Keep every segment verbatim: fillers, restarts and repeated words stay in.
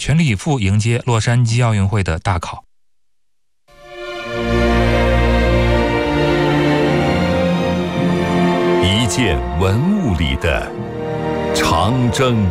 全力以赴迎接洛杉矶奥运会的大考。 一件文物里的长征。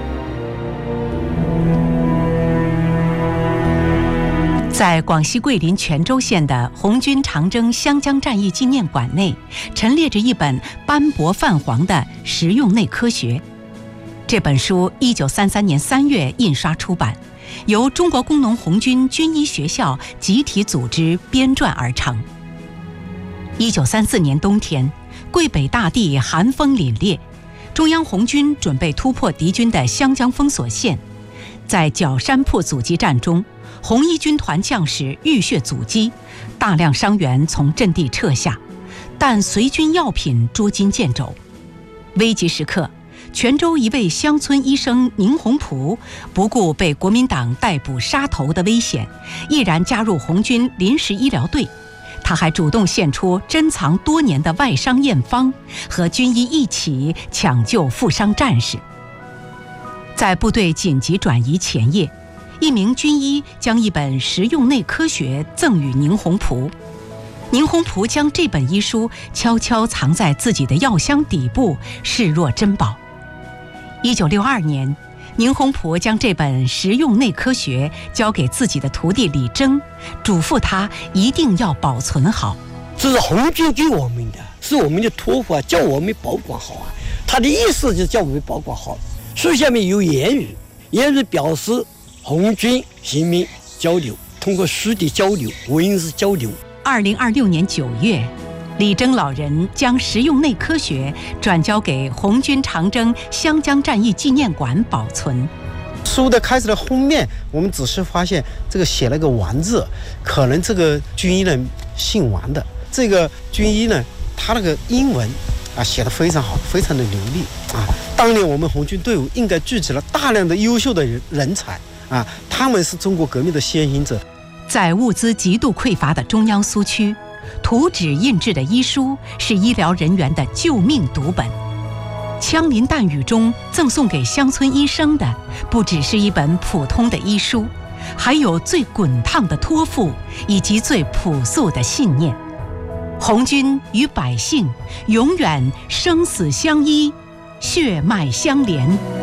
在广西桂林全州县的红军长征湘江战役纪念馆内，陈列着一本斑驳泛黄的实用内科学。这本书一九三三年三月印刷出版，由中国工农红军军医学校集体组织编撰而成。一九三四年冬天，桂北大地寒风凛冽，中央红军准备突破敌军的湘江封锁线。在角山铺阻击战中，红一军团将士浴血阻击，大量伤员从阵地撤下，但随军药品捉襟见肘。危急时刻，泉州一位乡村医生宁洪璞不顾被国民党逮捕杀头的危险，毅然加入红军临时医疗队。他还主动献出珍藏多年的外伤验方，和军医一起抢救负伤战士。在部队紧急转移前夜，一名军医将一本实用内科学赠予宁洪璞。宁洪璞将这本医书悄悄藏在自己的药箱底部，视若珍宝。一九六二年，宁洪璞将这本实用内科学交给自己的徒弟李征，嘱咐他一定要保存好。 这是红军给我们的，是我们的托付啊，叫我们保管好啊。他的意思就是叫我们保管好。书下面有言语，言语表示红军人民交流，通过书的交流，文字交流。 二零二六年九月，李征老人将实用内科学转交给红军长征湘江战役纪念馆保存。 书的开始的封面，我们只是发现这个写了个王字，可能这个军医呢姓王的。这个军医呢，他那个英文啊写得非常好，非常的流利啊。当年我们红军队伍应该聚集了大量的优秀的人人才啊，他们是中国革命的先行者。 在物资极度匮乏的中央苏区，图纸印制的医书是医疗人员的救命读本。枪林弹雨中赠送给乡村医生的，不只是一本普通的医书，还有最滚烫的托付以及最朴素的信念。红军与百姓永远生死相依，血脉相连。